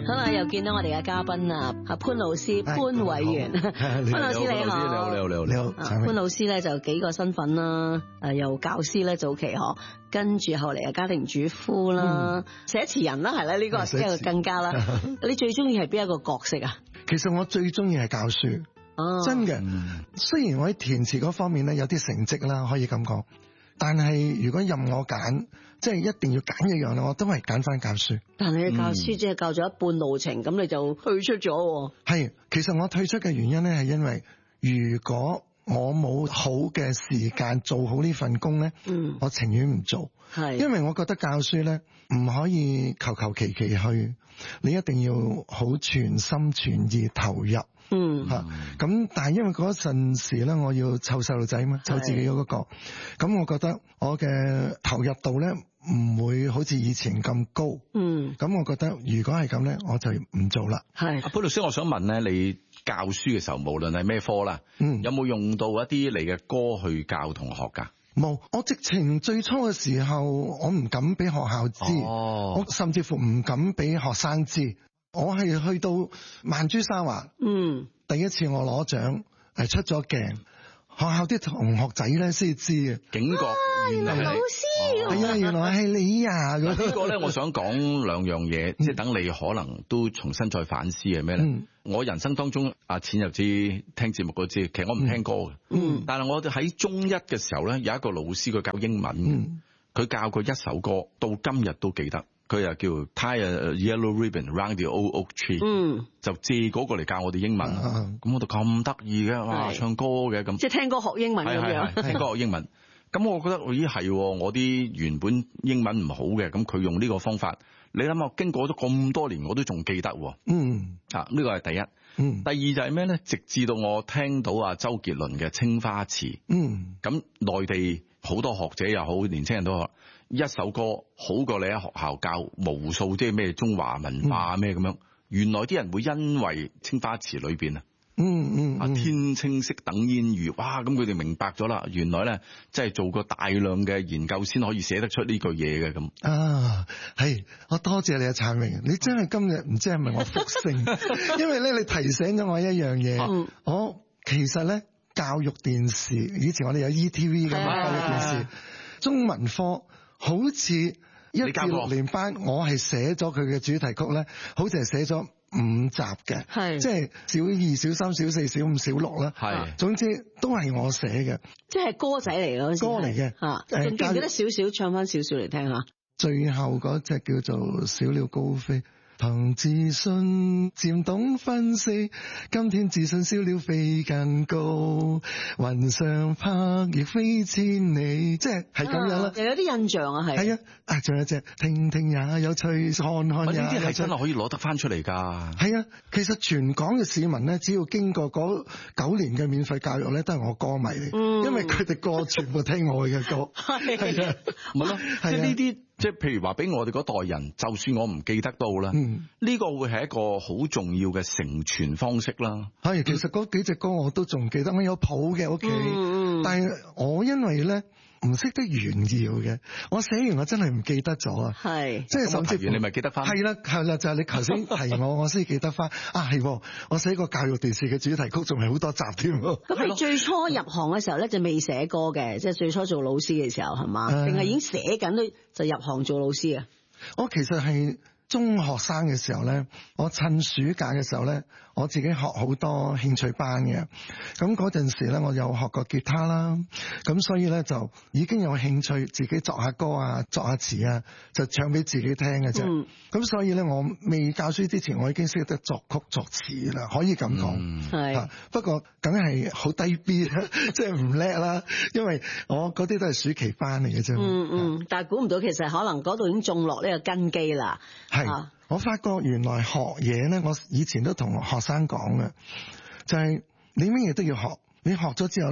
好啦，又見到我哋嘅嘉賓啊，潘老師潘偉源，潘老師你好， 你好， 潘老師咧就幾個身份啦，又教師咧早期嗬，跟住後嚟家庭主夫啦，寫詞人啦係啦，呢個一個更加啦。你最中意係邊一個角色啊？ 其實我最中意係教書，真嘅。雖然我喺填詞嗰方面咧有啲成績啦，可以咁講。但係如果任我揀，即係一定要揀一樣咧，我都係揀翻教書。 但係你教書只係教咗一半路程，咁你就退出咗。係， 其實我退出嘅原因咧係因為，如果我冇好嘅時間做好呢份工咧，我情願唔做。係，因為我覺得教書咧唔可以求求其其去，你一定要好全心全意投入。咁但係因為嗰陣時咧，我要湊細路仔嘛，湊自己嗰個，咁我覺得我嘅投入度咧唔會好似以前咁高。咁我覺得如果係咁咧，我就唔做啦。係， 潘老師，我想問咧，你教書嘅時候，無論係咩科啦，有冇用到一啲你嘅歌去教同學噶？ 冇，我直情最初嘅時候，我唔敢俾學校知，我甚至乎唔敢俾學生知。我係去到曼珠沙華，第一次我攞獎係出咗鏡，學校啲同學仔咧先知嘅， 警覺原來係老師， 係啊，原來係你啊！ 呢個咧，我想講兩樣嘢，即係等你可能都重新再反思係咩咧？我人生當中阿淺又知，聽節目嗰知，其實我唔聽歌嘅，但係我哋喺中一嘅時候咧，有一個老師佢教英文，佢教過一首歌，到今日都記得。佢又叫 Tie a Yellow Ribbon Round the Old Oak Tree，就借嗰個嚟教我哋英文。咁我哋咁得意嘅，哇，唱歌嘅咁， 即係聽歌學英文咁樣。 係聽歌學英文。咁我覺得咦係，我啲原本英文唔好嘅，咁佢用呢個方法，你諗下，經過咗咁多年，我都仲記得。呢個係第一。第二就係咩咧？直至到我聽到阿周杰倫嘅《青花瓷》，咁內地好多學者又好，年青人都好。一首歌好過你喺學校教無數即係咩中華文化咩咁樣，原來啲人會因為青花瓷裏邊天青色等煙雨，哇！咁佢哋明白咗啦，原來咧即係做過大量嘅研究先可以寫得出呢句嘢嘅咁。 係，我多謝你嘅闡明，你真係今日唔知係咪我福星，因為咧你提醒咗我一樣嘢，我其實咧教育電視以前我哋有 ETV 㗎嘛，教育電視中文科。好似1至6年班，我係寫咗佢嘅主題曲咧，好似係寫咗5集嘅，即係小2、小3、小4、小5、小6啦。總之都係我寫嘅， 即係歌仔嚟嘅，歌嚟嘅。仲記唔記得少少唱翻少少嚟聽下？ 最後嗰隻叫做《小鳥高飛》。憑自信漸懂分析，今天自信小鳥飛更高，雲上拍翼飛千里，即係咁樣啦。 又有啲印象啊，係啊，仲有隻聽聽也有趣，看看也有趣。 呢啲係真係可以攞得翻出嚟㗎。 係啊，其實全港嘅市民咧，只要經過嗰9年嘅免費教育咧，都係我歌迷嚟，因為佢哋歌全部聽我嘅歌。係啊， 咪咯，即係呢啲。即係譬如話俾我哋嗰代人，就算我唔記得到啦，呢個會係一個好重要嘅承傳方式啦。 係，其實嗰幾隻歌我都仲記得，我有譜嘅屋企，但係我因為咧唔識得炫耀嘅，我寫完我真係唔記得咗啊。係，即係甚至你咪記得翻。 係啦，就係你頭先提我先記得翻。係，我寫個教育電視嘅主題曲，仲係好多集添。 咁你最初入行嘅時候咧，就未寫歌嘅，即係最初做老師嘅時候係嘛？定係已經寫緊都就入行做老師啊？ 我其實係中學生嘅時候咧，我趁暑假嘅時候咧，我自己學好多興趣班嘅。咁嗰陣時咧，我有學過吉他啦，咁所以咧就已經有興趣自己作下歌啊，作下詞啊，就唱俾自己聽嘅啫。咁所以咧，我未教書之前，我已經識得作曲作詞啦，可以咁講。係，不過梗係好低 B 啦，即係唔叻啦，因為我嗰啲都係暑期班嚟嘅啫。 但係估唔到，其實可能嗰度已經種落呢個根基啦。 係，我發覺原來學嘢咧，我以前都同學生講嘅，就係你乜嘢都要學，你學咗之後咧，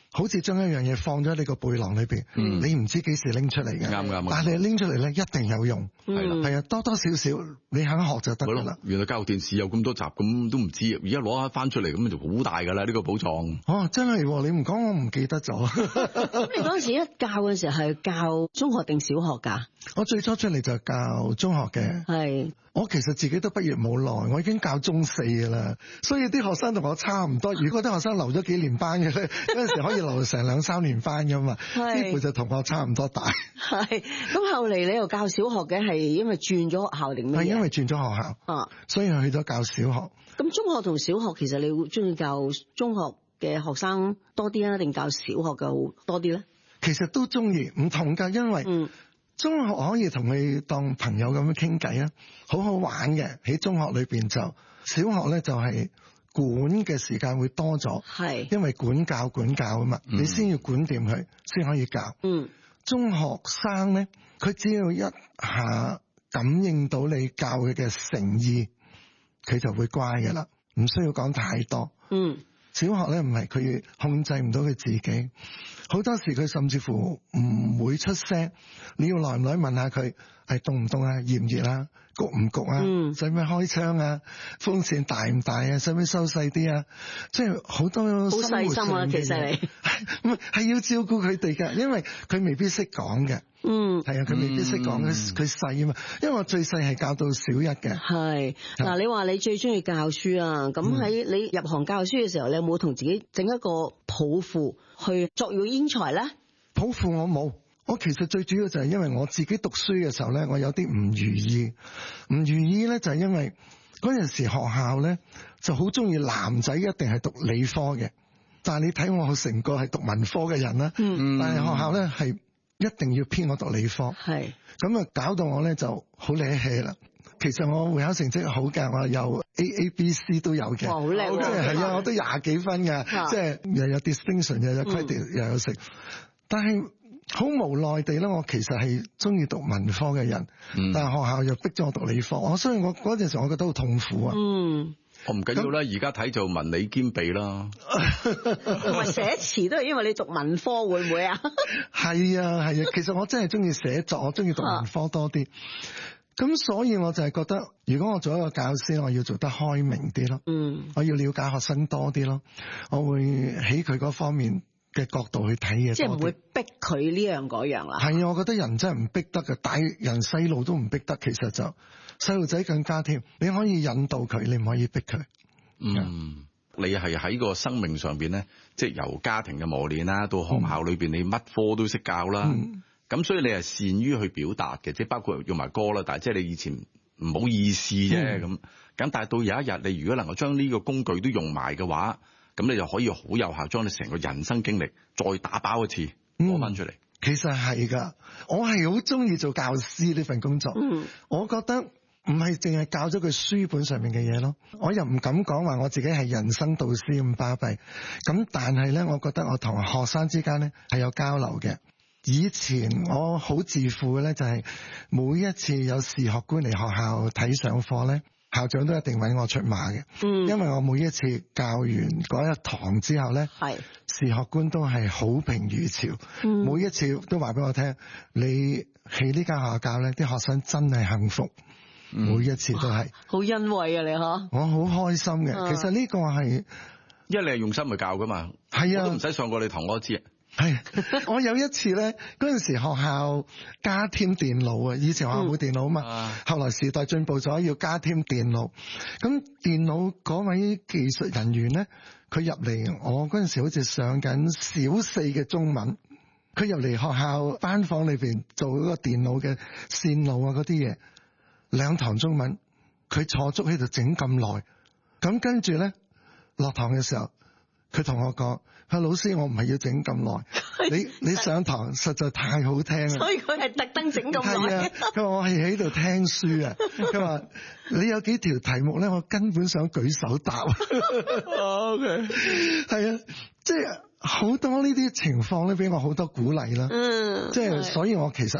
好似將一樣嘢放咗喺你個背囊裏邊，你唔知幾時拎出嚟嘅。 啱。 但係你拎出嚟咧，一定有用。係啊，多多少少你肯學就得㗎啦。 原來教育電視有咁多集，咁都唔知，而家攞翻出嚟咁就好大㗎啦！呢個寶藏。 哦，真係，你唔講我唔記得咗。 咁你嗰陣時一教嘅時候係教中學定小學㗎？ 我最初出嚟就教中學嘅。係。我其實自己都畢業冇耐，我已經教中4㗎啦，所以啲學生同我差唔多。如果啲學生留咗幾年班嘅咧，嗰陣時可以留成2、3年班㗎嘛，幾乎就同我差唔多大。係。咁後嚟你又教小學嘅，係因為轉咗學校定咩？係因為轉咗學校，所以去咗教小學。咁中學同小學其實你會中意教中學嘅學生多啲啊，定教小學嘅多啲咧？其實都中意，唔同㗎，因為中學可以同佢當朋友咁樣傾偈啊，好好玩嘅。喺中學裏邊就小學咧就係管嘅時間會多咗，係因為管教啊嘛，你先要管掂佢先可以教。中學生咧，佢只要一下感應到你教佢嘅誠意，佢就會乖嘅啦，唔需要講太多。小學咧唔係，佢控制唔到佢自己，好多時佢甚至乎唔會出聲，你要耐唔耐問下佢係凍唔凍啊，熱唔熱啊，焗唔焗啊，使唔使開窗啊，風扇大唔大啊，使唔使收細啲啊，即係好多好細心啊，其實你係要照顧佢哋㗎，因為佢未必識講嘅。係啊，佢未必識講，佢細啊嘛。因為我最細係教到小1嘅。係嗱，你話你最中意教書啊？咁喺你入行教書嘅時候，你有冇同自己整一個抱負去作育英才咧？抱負我冇，我其實最主要就係因為我自己讀書嘅時候咧，我有啲唔如意。唔如意咧就係因為嗰陣時學校咧就好中意男仔一定係讀理科嘅，但係你睇我成個係讀文科嘅人啦。但係學校咧係一定要編我讀理科，係咁啊，搞到我咧就好理氣啦。其實我會考成績好嘅，我有 A、B、C 都有嘅，好叻，即係係啊，我都20幾分嘅，即係又有 distinction，又有 credit，又有成。但係好無奈地咧，我其實係中意讀文科嘅人，但係學校又逼咗我讀理科，所以我嗰陣時我覺得好痛苦啊。我唔緊要啦，而家睇就文理兼備啦。同埋寫詞都係因為你讀文科，會唔會啊？係啊，其實我真係中意寫作，我中意讀文科多啲。咁所以我就係覺得，如果我做一個教師，我要做得開明啲咯。我要了解學生多啲咯。我會喺佢嗰方面嘅角度去睇嘢，即係唔會逼佢呢樣嗰樣啦。係啊，我覺得人真係唔逼得嘅，大人細路都唔逼得，其實就細路仔更加添。你可以引導佢，你唔可以逼佢。你係喺個生命上邊咧，即係由家庭嘅磨練啦，到學校裏邊你乜科都識教啦。咁所以你係善於去表達嘅，即係包括用埋歌啦。但係即係你以前唔好意思啫咁。但係到有一日你如果能夠將呢個工具都用埋嘅話，咁你就可以好有效將你成個人生經歷再打包一次攞翻出嚟。其實係㗎，我係好中意做教師呢份工作。我覺得唔係淨係教咗佢書本上面嘅嘢咯，我又唔敢講話我自己係人生導師咁巴閉。咁但係咧，我覺得我同學生之間咧係有交流嘅。以前我好自負嘅咧，就係每一次有視學官嚟學校睇上課咧，校長都一定揾我出馬嘅。因為我每一次教完嗰一堂之後咧，視學官都係好評如潮。每一次都話俾我聽，你喺呢間學校教咧，啲學生真係幸福。每一次都係好欣慰啊！你嗬，我好開心嘅。其實呢個係，因為你係用心去教噶嘛。係啊，我都唔使上過你堂我都知。係，我有一次咧，嗰陣時學校加添電腦啊，以前學校冇電腦啊嘛，後來時代進步咗，要加添電腦。咁電腦嗰位技術人員咧，佢入嚟，我嗰陣時好似上緊小4嘅中文，佢入嚟學校班房裏邊做嗰個電腦嘅線路啊嗰啲嘢，2堂中文，佢坐足喺度整咁耐，咁跟住咧落堂嘅時候，佢同我講：老師，我唔係要整咁耐，你上堂實在太好聽啦。所以佢係特登整咁耐。係啊，佢話我係喺度聽書啊。佢話你有幾條題目咧，我根本想舉手答。OK， 係啊，即係好多呢啲情況咧，俾我好多鼓勵啦。即係所以我其實係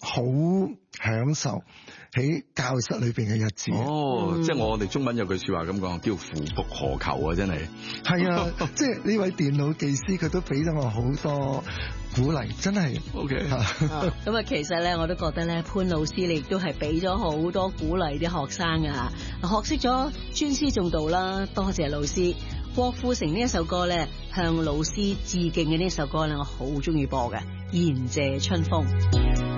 好享受喺教室裏邊嘅日子。 即係我哋中文有句說話咁講，叫夫復何求啊！真係係啊，即係呢位電腦技師佢都俾咗我好多鼓勵，真係 OK。 咁啊，其實咧我都覺得咧，潘老師你亦都係俾咗好多鼓勵啲學生啊，學識咗尊師重道啦，多謝老師。郭富城呢一首歌咧，向老師致敬嘅呢首歌咧，我好中意播嘅《賢謝春風》。